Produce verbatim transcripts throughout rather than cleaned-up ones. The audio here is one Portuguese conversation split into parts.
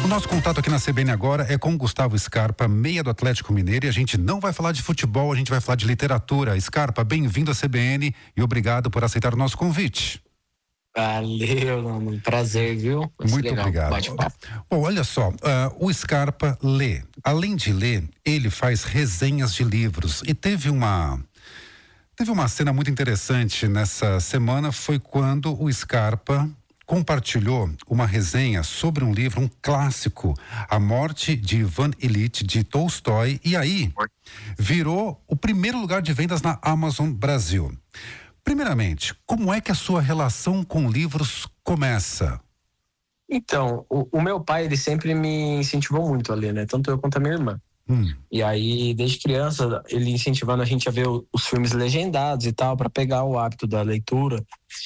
O nosso contato aqui na C B N agora é com o Gustavo Scarpa, meia do Atlético Mineiro, e a gente não vai falar de futebol, a gente vai falar de literatura. Scarpa, bem-vindo à C B N e obrigado por aceitar o nosso convite. Valeu, mano. Prazer, viu? Vai Muito legal, obrigado. bate-papo. Bom, olha só, uh, o Scarpa lê. Além de ler, ele faz resenhas de livros. E teve uma... Teve uma cena muito interessante nessa semana, foi quando o Scarpa compartilhou uma resenha sobre um livro, um clássico, A Morte de Ivan Ilitch, de Tolstói, e aí virou o primeiro lugar de vendas na Amazon Brasil. Primeiramente, como é que a sua relação com livros começa? Então, o, o meu pai, ele sempre me incentivou muito a ler, né? Tanto eu quanto a minha irmã. Hum. E aí, desde criança, ele incentivando a gente a ver o, os filmes legendados e tal, para pegar o hábito da leitura.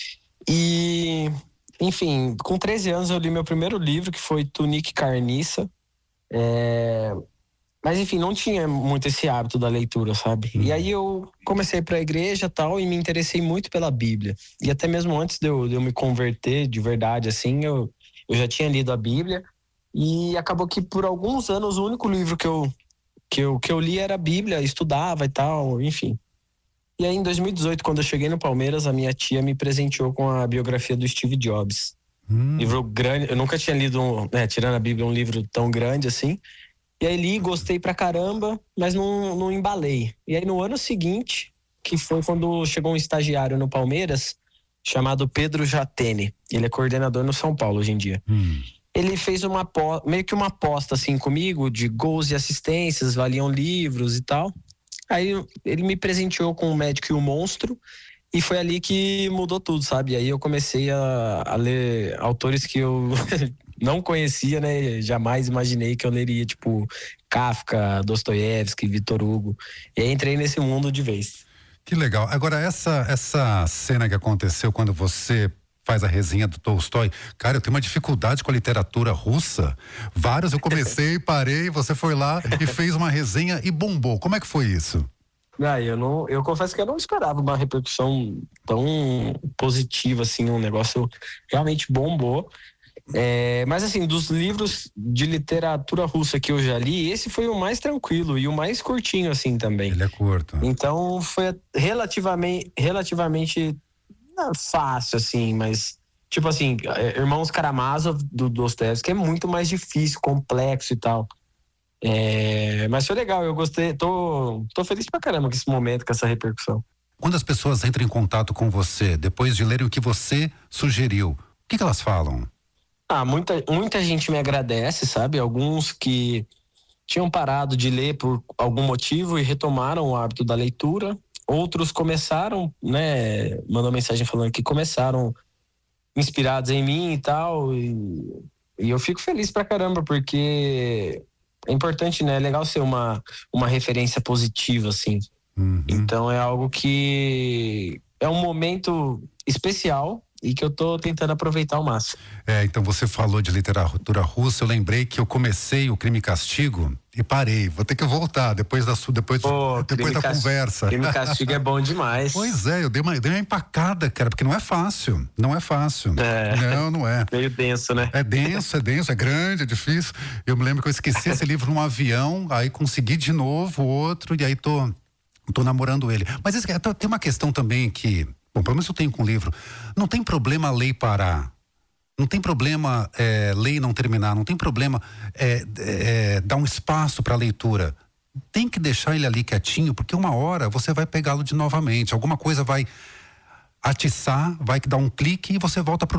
E, enfim, com treze anos eu li meu primeiro livro, que foi Túnica e Carniça. É... Mas, enfim, não tinha muito esse hábito da leitura, sabe? Hum. E aí eu comecei para a igreja e tal, e me interessei muito pela Bíblia. E até mesmo antes de eu, de eu me converter de verdade, assim, eu, eu já tinha lido a Bíblia. E acabou que por alguns anos o único livro que eu, que eu, que eu li era a Bíblia, estudava e tal, enfim. E aí em dois mil e dezoito, quando eu cheguei no Palmeiras, a minha tia me presenteou com a biografia do Steve Jobs. Hum. Livro grande, eu nunca tinha lido, um, né, tirando a Bíblia, um livro tão grande assim. E aí li, gostei pra caramba, mas não, não embalei. E aí no ano seguinte, que foi quando chegou um estagiário no Palmeiras, chamado Pedro Jatene. Ele é coordenador no São Paulo hoje em dia. Hum. Ele fez uma meio que uma aposta assim comigo de gols e assistências, valiam livros e tal. Aí ele me presenteou com O Médico e o Monstro, e foi ali que mudou tudo, sabe? Aí eu comecei a, a ler autores que eu não conhecia, né? Jamais imaginei que eu leria, tipo Kafka, Dostoiévski, Victor Hugo. E aí entrei nesse mundo de vez. Que legal. Agora, essa, essa cena que aconteceu quando você faz a resenha do Tolstói, cara, eu tenho uma dificuldade com a literatura russa. Vários eu comecei, parei, você foi lá e fez uma resenha e bombou. Como é que foi isso? Ah, eu, não, eu confesso que eu não esperava uma repercussão tão positiva, assim, um negócio realmente bombou. É, mas assim, dos livros de literatura russa que eu já li, esse foi o mais tranquilo e o mais curtinho, assim, também. Ele é curto. Então foi relativamente, relativamente não, fácil, assim, mas tipo assim, Irmãos Karamazov do Dostoiévski é muito mais difícil, complexo e tal. É, mas foi legal, eu gostei, tô, tô feliz pra caramba com esse momento, com essa repercussão. Quando as pessoas entram em contato com você, depois de lerem o que você sugeriu, o que, que elas falam? Ah, muita, muita gente me agradece, sabe? Alguns que tinham parado de ler por algum motivo e retomaram o hábito da leitura. Outros começaram, né? Mandou mensagem falando que começaram inspirados em mim e tal. E, e eu fico feliz pra caramba, porque é importante, né? É legal ser uma, uma referência positiva, assim. Uhum. Então é algo que é um momento especial e que eu tô tentando aproveitar ao máximo. É, então você falou de literatura russa, eu lembrei que eu comecei o Crime e Castigo e parei, vou ter que voltar depois da depois, Pô, depois da castigo, conversa. Crime e Castigo é bom demais. Pois é, eu dei uma, dei uma empacada, cara, porque não é fácil, não é fácil. É, não, não é. Meio denso, né? É denso, é denso, é grande, é difícil. Eu me lembro que eu esqueci esse livro num avião, aí consegui de novo outro e aí tô, tô namorando ele. Mas esse, tem uma questão também que, bom, pelo menos eu tenho com o livro, não tem problema a lei parar, não tem problema é, lei não terminar, não tem problema é, é, dar um espaço para a leitura. Tem que deixar ele ali quietinho, porque uma hora você vai pegá-lo de novamente, alguma coisa vai atiçar, vai dar um clique e você volta pro